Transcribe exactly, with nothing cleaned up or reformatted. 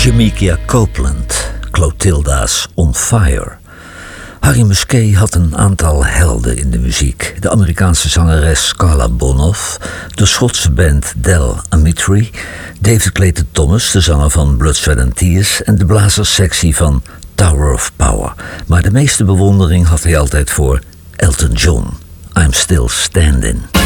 Shemekia Copeland, Clotilda's On Fire. Harry Musquet had een aantal helden in de muziek. De Amerikaanse zangeres Carla Bonoff, de Schotse band Del Amitri, David Clayton Thomas, de zanger van Blood, Sweat and Tears, en de blazerssectie van Tower of Power. Maar de meeste bewondering had hij altijd voor Elton John. I'm Still Standing.